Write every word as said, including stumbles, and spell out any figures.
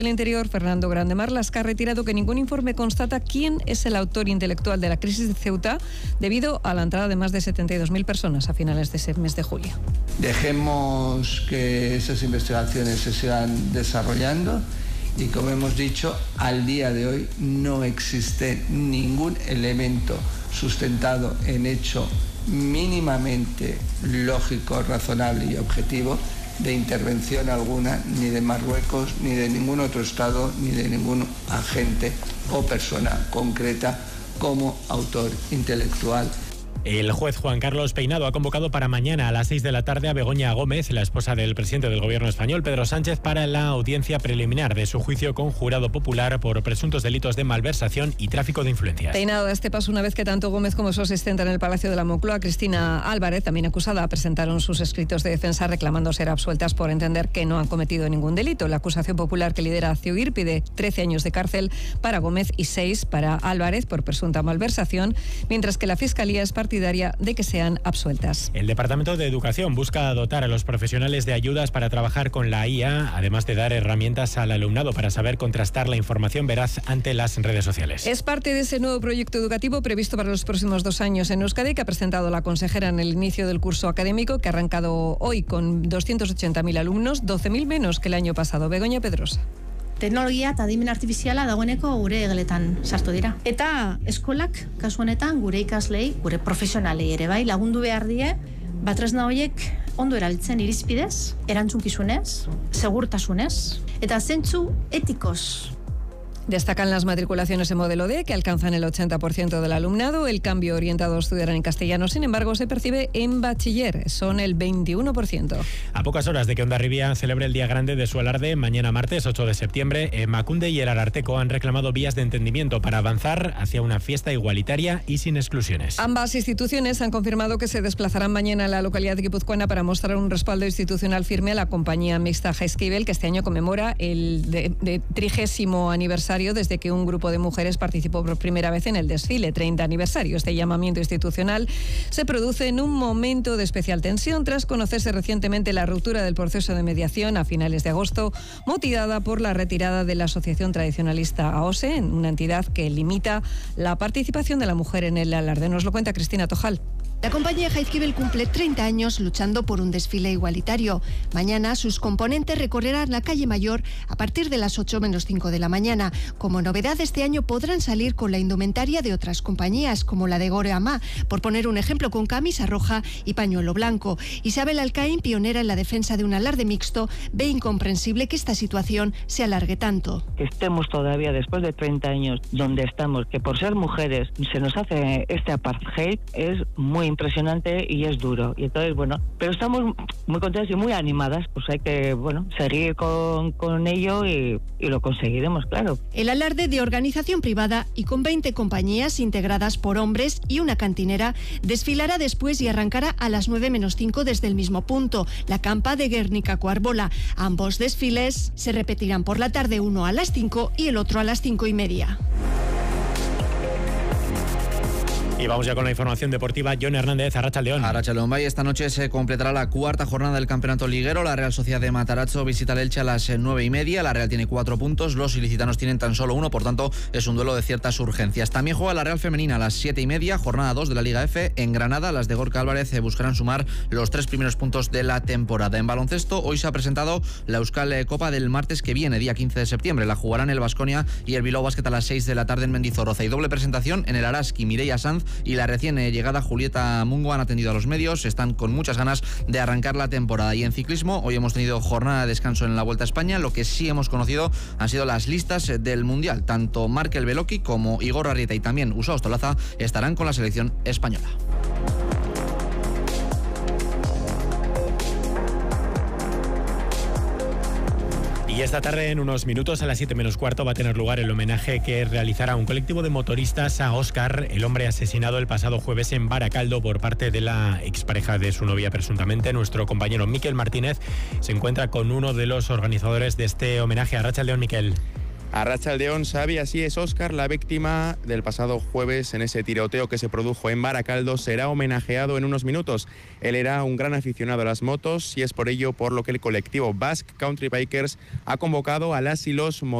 del Interior, Fernando Grande Marlasca, ha retirado que ningún informe constata quién es el autor intelectual de la crisis de Ceuta debido a la entrada de más de setenta y dos mil personas a finales de ese mes de julio. Dejemos que esas investigaciones se sigan desarrollando y, como hemos dicho, al día de hoy no existe ningún elemento sustentado en hecho mínimamente lógico, razonable y objetivo de intervención alguna, ni de Marruecos, ni de ningún otro Estado, ni de ningún agente o persona concreta como autor intelectual. El juez Juan Carlos Peinado ha convocado para mañana a las seis de la tarde a Begoña Gómez, la esposa del presidente del gobierno español, Pedro Sánchez, para la audiencia preliminar de su juicio con jurado popular por presuntos delitos de malversación y tráfico de influencias. Peinado da este paso una vez que tanto Gómez como su asistente en el Palacio de la Moncloa, Cristina Álvarez, también acusada, presentaron sus escritos de defensa reclamando ser absueltas por entender que no han cometido ningún delito. La acusación popular que lidera Ciuguir pide trece años de cárcel para Gómez y seis para Álvarez por presunta malversación, mientras que la Fiscalía es partidaria de que sean absueltas. El Departamento de Educación busca dotar a los profesionales de ayudas para trabajar con la I A, además de dar herramientas al alumnado para saber contrastar la información veraz ante las redes sociales. Es parte de ese nuevo proyecto educativo previsto para los próximos dos años en Euskadi, que ha presentado la consejera en el inicio del curso académico, que ha arrancado hoy con doscientos ochenta mil alumnos, doce mil menos que el año pasado. Begoña Pedrosa. Teknologia eta adimen artifiziala dagoeneko gure egeletan sartu dira. Eta eskolak, kasu honetan, gure ikaslei, gure profesionalei ere bai, lagundu behar die, batresna horiek ondo erabiltzen irizpidez, erantzunkizunez, segurtasunez, eta zentzu etikoz. Destacan las matriculaciones en modelo D, que alcanzan el ochenta por ciento del alumnado. El cambio orientado a estudiar en castellano, sin embargo, se percibe en bachiller. Son el veintiuno por ciento. A pocas horas de que Hondarribia celebre el día grande de su alarde, mañana martes ocho de septiembre, Emakunde y el Ararteko han reclamado vías de entendimiento para avanzar hacia una fiesta igualitaria y sin exclusiones. Ambas instituciones han confirmado que se desplazarán mañana a la localidad de guipuzcoana para mostrar un respaldo institucional firme a la compañía mixta Jaizkibel, que este año conmemora el de, de trigésimo aniversario desde que un grupo de mujeres participó por primera vez en el desfile, treinta aniversario. Este llamamiento institucional se produce en un momento de especial tensión tras conocerse recientemente la ruptura del proceso de mediación a finales de agosto, motivada por la retirada de la Asociación Tradicionalista A O S E, una entidad que limita la participación de la mujer en el alarde. Nos lo cuenta Cristina Tojal. La compañía Jaizkibel cumple treinta años luchando por un desfile igualitario. Mañana sus componentes recorrerán la calle Mayor a partir de las ocho menos cinco de la mañana. Como novedad, este año podrán salir con la indumentaria de otras compañías, como la de Goreama, por poner un ejemplo, con camisa roja y pañuelo blanco. Isabel Alcaín, pionera en la defensa de un alarde mixto, ve incomprensible que esta situación se alargue tanto. Que estemos todavía después de treinta años donde estamos, que por ser mujeres se nos hace este apartheid, es muy impresionante y es duro. Y entonces, bueno, pero estamos muy contentas y muy animadas, pues hay que, bueno, seguir con, con ello y, y lo conseguiremos, claro. El alarde, de organización privada y con veinte compañías integradas por hombres y una cantinera, desfilará después y arrancará a las nueve menos cinco desde el mismo punto, la campa de Guernica-Coarbola. Ambos desfiles se repetirán por la tarde, uno a las cinco y el otro a las cinco y media. Y vamos ya con la información deportiva. John Hernández, Arratsaldeón. Arratsaldeón, Bay. Esta noche se completará la cuarta jornada del campeonato liguero. La Real Sociedad de Matarazzo visita el Elche a las nueve y media. La Real tiene cuatro puntos, los ilicitanos tienen tan solo uno, por tanto es un duelo de ciertas urgencias. También juega la Real Femenina a las siete y media, jornada dos de la Liga F. En Granada, las de Gorka Álvarez buscarán sumar los tres primeros puntos de la temporada. En baloncesto, hoy se ha presentado la Euskal Copa del martes que viene, día quince de septiembre. La jugarán el Baskonia y el Bilbao Basket a las seis de la tarde en Mendizorroza. Y doble presentación en el Araski. Mireia Sanz y la recién llegada Julieta Mungo han atendido a los medios, están con muchas ganas de arrancar la temporada. Y en ciclismo, hoy hemos tenido jornada de descanso en la Vuelta a España. Lo que sí hemos conocido han sido las listas del Mundial. Tanto Markel Beloki como Igor Arrieta y también Uso Ostolaza estarán con la selección española. Y esta tarde, en unos minutos, a las siete menos cuarto, va a tener lugar el homenaje que realizará un colectivo de motoristas a Óscar, el hombre asesinado el pasado jueves en Baracaldo por parte de la expareja de su novia, presuntamente. Nuestro compañero Miquel Martínez se encuentra con uno de los organizadores de este homenaje. Arratsaldeón, Miquel. Arratsaldeón, Xavi, así es. Óscar, la víctima del pasado jueves en ese tiroteo que se produjo en Baracaldo, será homenajeado en unos minutos. Él era un gran aficionado a las motos y es por ello por lo que el colectivo Basque Country Bikers ha convocado a las y los